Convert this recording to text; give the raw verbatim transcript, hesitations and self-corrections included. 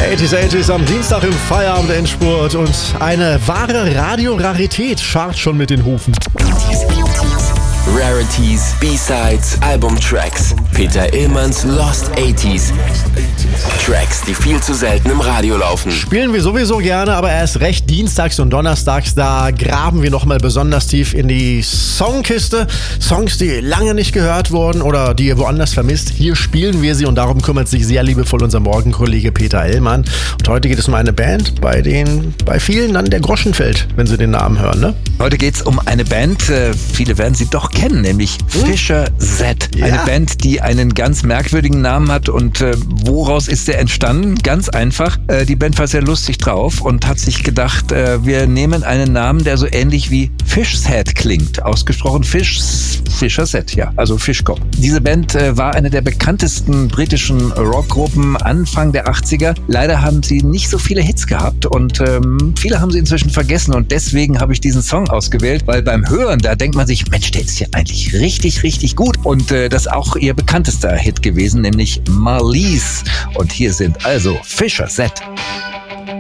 achtziger, achtziger am Dienstag im Feierabend-Endspurt und eine wahre Radiorarität scharrt schon mit den Hufen. Rarities, B-Sides, Albumtracks. Peter Illmanns Lost achtziger. Tracks, die viel zu selten im Radio laufen. Spielen wir sowieso gerne, aber erst recht dienstags und donnerstags, da graben wir nochmal besonders tief in die Songkiste. Songs, die lange nicht gehört wurden oder die ihr woanders vermisst. Hier spielen wir sie und darum kümmert sich sehr liebevoll unser Morgenkollege Peter Illmann. Und heute geht es um eine Band, bei denen bei vielen dann der Groschen fällt, wenn sie den Namen hören, ne? Heute geht es um eine Band, äh, viele werden sie doch kennen, nämlich hm? Fischer Z. Ja. Eine Band, die einen ganz merkwürdigen Namen hat und äh, woraus ist der entstanden? Ganz einfach, äh, die Band war sehr lustig drauf und hat sich gedacht, äh, wir nehmen einen Namen, der so ähnlich wie Fishset klingt. Ausgesprochen Fish, Fischer Z, ja, also Fischkopf. Diese Band äh, war eine der bekanntesten britischen Rockgruppen Anfang der achtziger. Leider haben sie nicht so viele Hits gehabt und ähm, viele haben sie inzwischen vergessen und deswegen habe ich diesen Song ausgewählt, weil beim Hören, da denkt man sich, Mensch, der ist ja eigentlich richtig, richtig gut. Und äh, das ist auch ihr bekanntester Hit gewesen, nämlich Marlies. Und hier sind also Fischer Z.